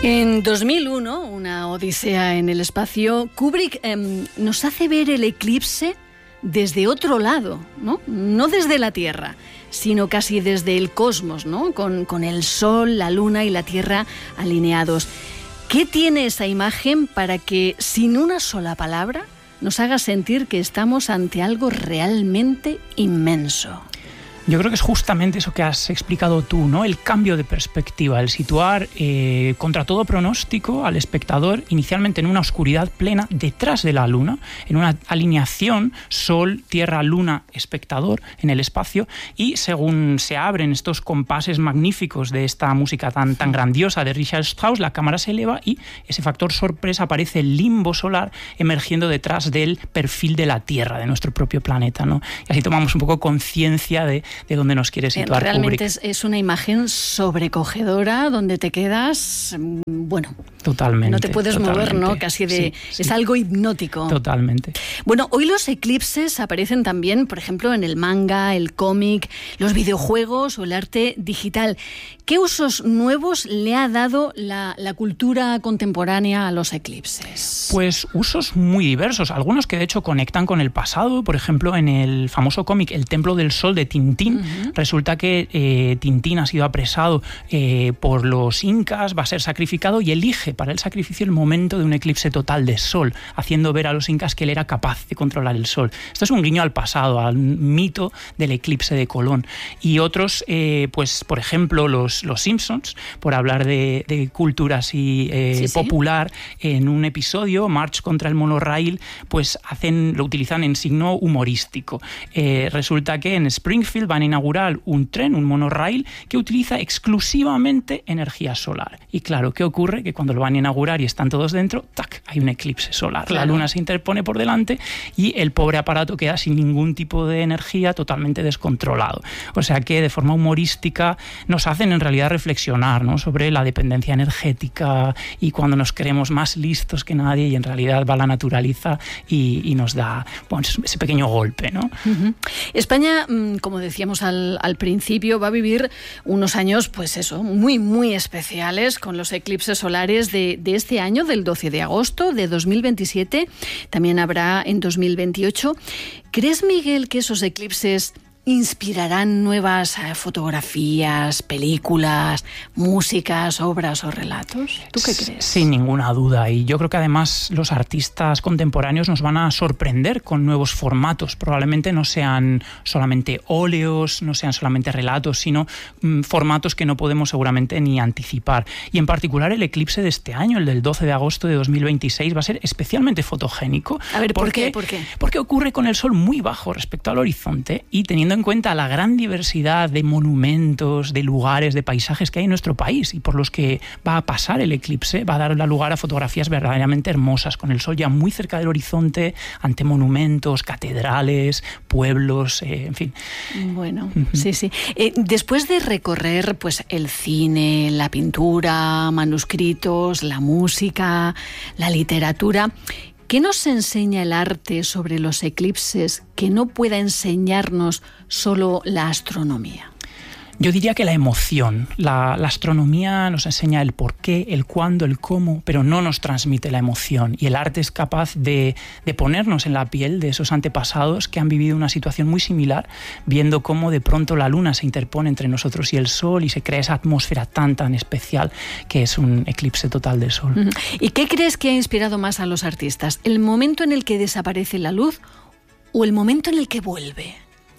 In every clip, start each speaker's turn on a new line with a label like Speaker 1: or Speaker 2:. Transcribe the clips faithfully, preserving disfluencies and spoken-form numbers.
Speaker 1: En dos mil uno, una odisea en el espacio, Kubrick eh, nos hace ver el eclipse desde otro lado, ¿no? No desde la Tierra, sino casi desde el cosmos, ¿no? Con, con el Sol, la Luna y la Tierra alineados. ¿Qué tiene esa imagen para que, sin una sola palabra, nos haga sentir que estamos ante algo realmente inmenso?
Speaker 2: Yo creo que es justamente eso que has explicado tú, ¿no? El cambio de perspectiva, el situar eh, contra todo pronóstico al espectador inicialmente en una oscuridad plena detrás de la Luna, en una alineación Sol, Tierra, Luna, espectador en el espacio, y según se abren estos compases magníficos de esta música tan, tan grandiosa de Richard Strauss, la cámara se eleva y ese factor sorpresa aparece el limbo solar emergiendo detrás del perfil de la Tierra, de nuestro propio planeta, ¿no? Y así tomamos un poco conciencia de de dónde nos quiere situar
Speaker 1: Realmente
Speaker 2: Kubrick.
Speaker 1: Es, es una imagen sobrecogedora donde te quedas, bueno,
Speaker 2: totalmente,
Speaker 1: no te puedes
Speaker 2: totalmente.
Speaker 1: mover, ¿no? Casi de...
Speaker 2: Sí,
Speaker 1: es
Speaker 2: sí.
Speaker 1: algo hipnótico.
Speaker 2: Totalmente.
Speaker 1: Bueno, hoy los eclipses aparecen también, por ejemplo, en el manga, el cómic, los videojuegos o el arte digital. ¿Qué usos nuevos le ha dado la, la cultura contemporánea a los eclipses?
Speaker 2: Pues usos muy diversos, algunos que de hecho conectan con el pasado. Por ejemplo, en el famoso cómic El Templo del Sol de Tintín, Uh-huh. resulta que eh, Tintín ha sido apresado eh, por los incas, va a ser sacrificado y elige para el sacrificio el momento de un eclipse total de sol, haciendo ver a los incas que él era capaz de controlar el sol. Esto es un guiño al pasado, al mito del eclipse de Colón. Y otros, eh, pues por ejemplo, los, los Simpsons, por hablar de, de cultura así eh, sí, sí. popular, en un episodio, March contra el monorail, pues hacen, lo utilizan en signo humorístico. Eh, resulta que en Springfield van a inaugurar un tren, un monorail, que utiliza exclusivamente energía solar. Y claro, ¿qué ocurre? Que cuando lo van a inaugurar y están todos dentro, ¡tac!, hay un eclipse solar. Claro. La luna se interpone por delante y el pobre aparato queda sin ningún tipo de energía, totalmente descontrolado. O sea que de forma humorística nos hacen en realidad reflexionar, ¿no?, sobre la dependencia energética y cuando nos creemos más listos que nadie y en realidad va la naturaleza y, y nos da, bueno, ese pequeño golpe, ¿no?
Speaker 1: Uh-huh. España, como decíamos al, al principio, va a vivir unos años, pues eso, muy, muy especiales con los eclipses solares de, de este año, del doce de agosto de dos mil veintisiete. También habrá en dos mil veintiocho. ¿Crees, Miguel, que esos eclipses inspirarán nuevas fotografías, películas, músicas, obras o relatos? ¿Tú qué crees?
Speaker 2: Sin ninguna duda. Y yo creo que además los artistas contemporáneos nos van a sorprender con nuevos formatos. Probablemente no sean solamente óleos, no sean solamente relatos, sino mm, formatos que no podemos seguramente ni anticipar. Y en particular el eclipse de este año, el del doce de agosto de dos mil veintiséis, va a ser especialmente fotogénico.
Speaker 1: A ver, ¿por
Speaker 2: porque,
Speaker 1: qué? ¿Por qué?
Speaker 2: Porque ocurre con el sol muy bajo respecto al horizonte y teniendo en cuenta la gran diversidad de monumentos, de lugares, de paisajes que hay en nuestro país y por los que va a pasar el eclipse, va a dar lugar a fotografías verdaderamente hermosas, con el sol ya muy cerca del horizonte, ante monumentos, catedrales, pueblos, eh, en fin.
Speaker 1: Bueno, uh-huh. sí, sí. Eh, después de recorrer pues el cine, la pintura, manuscritos, la música, la literatura, ¿qué nos enseña el arte sobre los eclipses que no pueda enseñarnos solo la astronomía?
Speaker 2: Yo diría que la emoción. La, la astronomía nos enseña el por qué, el cuándo, el cómo, pero no nos transmite la emoción. Y el arte es capaz de, de ponernos en la piel de esos antepasados que han vivido una situación muy similar, viendo cómo de pronto la luna se interpone entre nosotros y el sol y se crea esa atmósfera tan, tan especial que es un eclipse total del sol.
Speaker 1: Uh-huh. ¿Y qué crees que ha inspirado más a los artistas? ¿El momento en el que desaparece la luz o el momento en el que vuelve?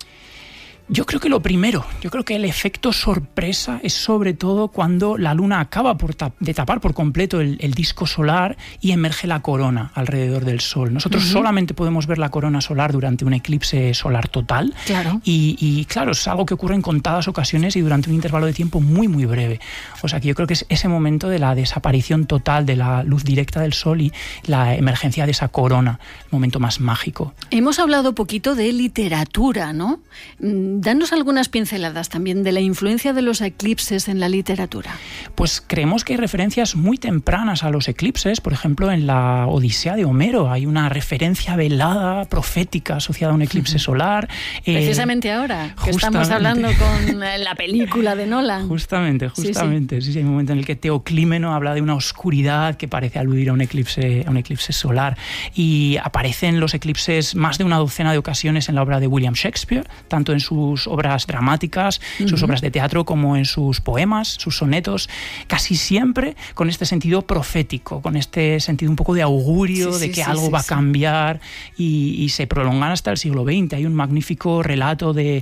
Speaker 2: Yo creo que lo primero, yo creo que el efecto sorpresa es sobre todo cuando la luna acaba por tap- de tapar por completo el, el disco solar y emerge la corona alrededor del sol. Nosotros uh-huh. solamente podemos ver la corona solar durante un eclipse solar total.
Speaker 1: Claro.
Speaker 2: Y, y claro, es algo que ocurre en contadas ocasiones y durante un intervalo de tiempo muy, muy breve. O sea que yo creo que es ese momento de la desaparición total de la luz directa del sol y la emergencia de esa corona, el momento más mágico.
Speaker 1: Hemos hablado poquito de literatura, ¿no? danos algunas pinceladas también de la influencia de los eclipses en la literatura.
Speaker 2: Pues creemos que hay referencias muy tempranas a los eclipses. Por ejemplo, en la Odisea de Homero hay una referencia velada, profética, asociada a un eclipse solar.
Speaker 1: Precisamente eh, ahora, que
Speaker 2: justamente.
Speaker 1: estamos hablando con la película de Nolan.
Speaker 2: Justamente, justamente. Sí, sí. Sí, hay un momento en el que Teoclímeno habla de una oscuridad que parece aludir a un eclipse, a un eclipse solar. Y aparecen los eclipses más de una docena de ocasiones en la obra de William Shakespeare, tanto en sus obras dramáticas, uh-huh. sus obras de teatro, como en sus poemas, sus sonetos, casi siempre con este sentido profético, con este sentido un poco de augurio, sí, de que sí, algo sí, va sí. a cambiar, y, y se prolongan hasta el siglo veinte. Hay un magnífico relato de,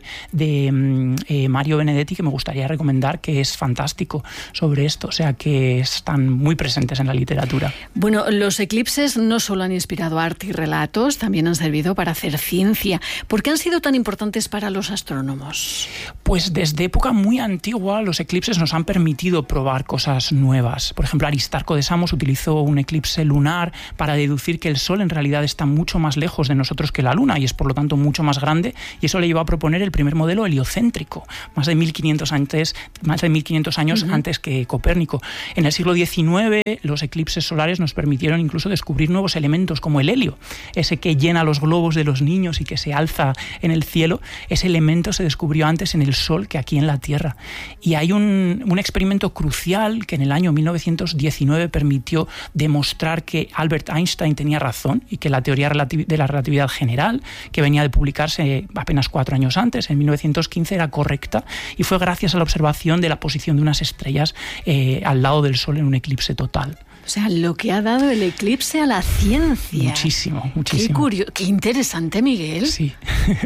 Speaker 2: de eh, Mario Benedetti que me gustaría recomendar, que es fantástico sobre esto, o sea que están muy presentes en la literatura.
Speaker 1: Bueno, los eclipses no solo han inspirado arte y relatos, también han servido para hacer ciencia. ¿Por qué han sido tan importantes para los astrónomos?
Speaker 2: Pues desde época muy antigua los eclipses nos han permitido probar cosas nuevas. Por ejemplo, Aristarco de Samos utilizó un eclipse lunar para deducir que el Sol en realidad está mucho más lejos de nosotros que la Luna y es por lo tanto mucho más grande, y eso le llevó a proponer el primer modelo heliocéntrico, más de mil quinientos, antes, más de mil quinientos años uh-huh. antes que Copérnico. En el siglo diecinueve los eclipses solares nos permitieron incluso descubrir nuevos elementos como el helio, ese que llena los globos de los niños y que se alza en el cielo. Ese elemento se descubrió antes en el Sol que aquí en la Tierra. Y hay un, un experimento crucial que en el año mil novecientos diecinueve permitió demostrar que Albert Einstein tenía razón y que la teoría de la relatividad general, que venía de publicarse apenas cuatro años antes, en mil novecientos quince, era correcta, y fue gracias a la observación de la posición de unas estrellas eh, al lado del Sol en un eclipse total.
Speaker 1: O sea, lo que ha dado el eclipse a la ciencia.
Speaker 2: Muchísimo, muchísimo.
Speaker 1: Qué curioso, qué interesante, Miguel.
Speaker 2: Sí.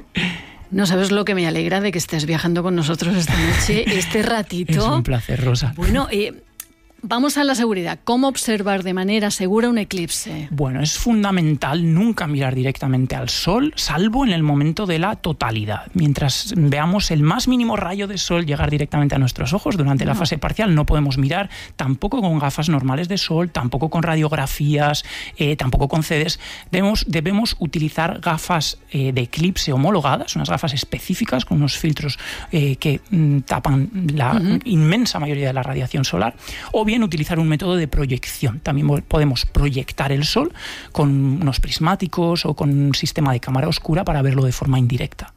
Speaker 1: No sabes lo que me alegra de que estés viajando con nosotros esta noche, este ratito.
Speaker 2: Es un placer, Rosa.
Speaker 1: Bueno, eh, vamos a la seguridad. ¿Cómo observar de manera segura un eclipse?
Speaker 2: Bueno, es fundamental nunca mirar directamente al Sol, salvo en el momento de la totalidad. Mientras veamos el más mínimo rayo de Sol llegar directamente a nuestros ojos durante no. la fase parcial, no podemos mirar, tampoco con gafas normales de Sol, tampoco con radiografías, eh, tampoco con C Ds. Debemos, debemos utilizar gafas eh, de eclipse homologadas, unas gafas específicas con unos filtros eh, que mm, tapan la uh-huh. inmensa mayoría de la radiación solar, o bien utilizar un método de proyección. También podemos proyectar el Sol con unos prismáticos o con un sistema de cámara oscura para verlo de forma indirecta.